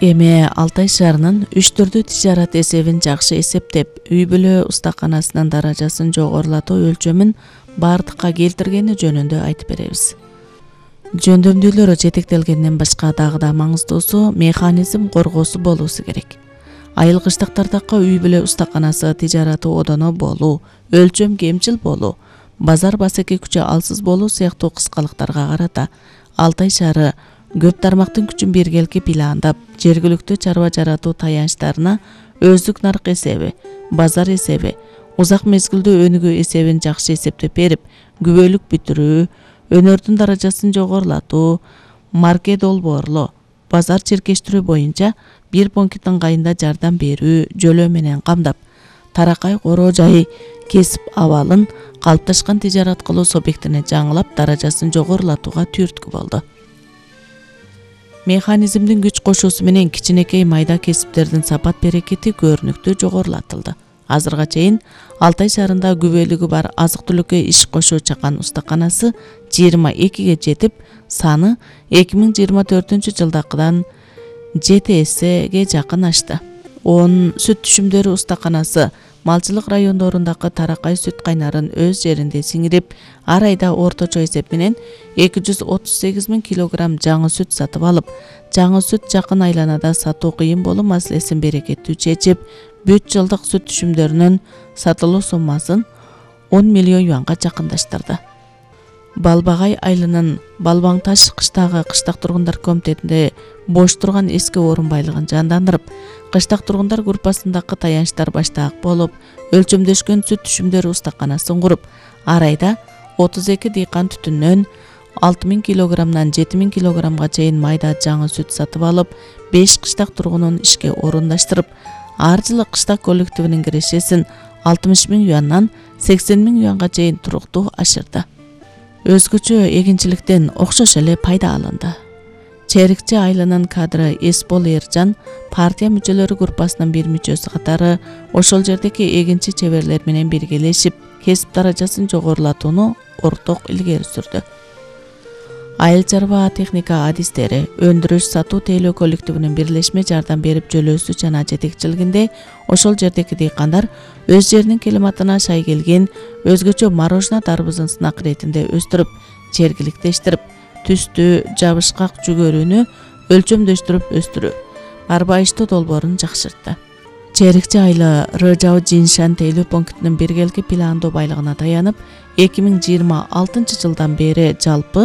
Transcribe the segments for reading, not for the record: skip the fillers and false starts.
Эми Алтай шаарынын 3-4 тижарат эсебин жакшы эсептеп, үй-бүлө устаканасынын даражасын жогорулатуу өлчөмүн бардыкка келтиргени жөнүндө айтып беребиз. Жөндөмдүүлөр жетектелгенден башка дагы да маңыздуусу механизм коргоосу болуусу керек. Айылгычтыктардагы үй-бүлө устаканасы тижараты одоно болуу, өлчөм кемчил болуу, базар басеке күчү алсыз болуу сыяктуу кыскалыктарга карата Алтай шаары көп тармактын күчүн биргеликке пландап, жергиликтүү чарба жаратуу таянычтарына өздүк нарык эсеби, базар эсеби, узак мезгилдүү өнүгүү эсебин жакшы эсептеп берип, күбөлүк бүтүрүү, өнөрдүн даражасын жогорулатуу, марке долбоорлоо, базар чиркештирүү боюнча бир пункт ыңгайында жардам берүү жөлөө менен камдап, таракай короо жайы кесип абалын калыпташкан тижарат кылуу субъектине жаңылап даражасын жогорулатууга түрткү болду. Механизмдин күч кошуусу менен кичинекей майда кесиптердин сапат берекети көрүнүктүү жогорулатылды. Азырга чейин Алтай шаарында күбөлүгү бар азык-түлүккө иш кошуу чакан устаканасы 22ге жетип, саны 2024-жылдакыдан 7 эсеге жакын ашты. 10 сүт түшүмдөрү устаканасы малчылык райондорундагы таракай сүт кайнарын өз жеринде сиңирип, ар айда орточо эсеп менен 238 000 килограмм жаңы сүт сатып алып, жаңы сүт жакын айланада сатуу кыйын болуу маселесин берекеттүү чечип, бүт жылдык сүт түшүмдөрүнүн сатылуу суммасын 10 миллион юанга жакындаштырды. Балбагай айылынын Балбаң таш кыштагы кыштак тургундар комитетинде бош турган эски орун байлыгын жандандырып, кыштак тургундар группасындагы таянычтар баштаак болуп, өлчөмдөшкөн сүт түшүмдөрү устаканасын куруп, ар айда 32 дыйкан түтүннөн 6000 килограммдан 7000 килограммга чейин майда жаңы сүт сатып алып, 5 кыштак тургунун ишке орундаштырып, ар жылы кыштак коллективинин кирешесин 60 000 юандан 80 000 юанга чейин туруктуу ашырды. Өзгөчө эгинчиликтен окшош эле пайда алынды. Черикчи айылынын кадры Эсбол Эржан партия мүчөлөрү группасынын бир мүчөсү катары ошол жердеги эгинчи чеберлер менен биргелешип, кесип даражасын жогорулатууну орток илгери сүрдү. Айыл чарба техника адистери, өндүрүш сатуу тейлөө коллективинин бирлешме жардам берип жөлөөсү жана жетекчилигинде ошол жердеги дыйкандар өз жеринин климатына шай келген өзгөчө морожено дарбызын сынак иретинде өстүрүп, жергиликтештирип, түстү, жабышкак жүгөрүүнү өлчөмдөштүрүп өстүрүү, арбайыштуу долбоорун жакшыртты. Черикчи айылы Рыжау Жиншан тейлөө пунктунун биргеликке пландоо байлыгына таянып, 2026 жылдан бери жалпы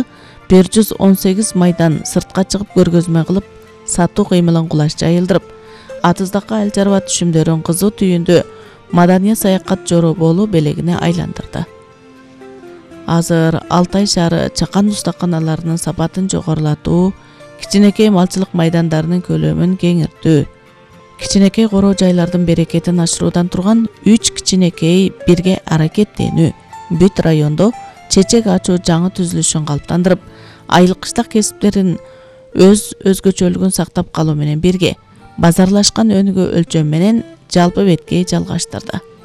118 майдан сыртка чыгып көргөзмө кылып, сатуу кыймылын кулаш жайылдырып, атыздакы айыл чарба түшүмдөрүн кызуу түйүндө маданий саякат жороо болуу белегине айландырды. Азыр Алтай шаары чакан устаканаларынын сапатын жогорулатуу, кичинекей малчылык майдандарынын көлөмүн кеңиртүү, кичинекей короо жайлардын берекетин ашыруудан турган 3 кичинекей бирге аракеттенүү, бүт райондо чечек ачуу жаңы түзүлүшүн калыптандырып, айыл кыштак кесиптерин өз өзгөчөлүгүн сактап калуу менен бирге базарлашкан өнүгүү өлчөм менен жалпы беткей жалгаштырды.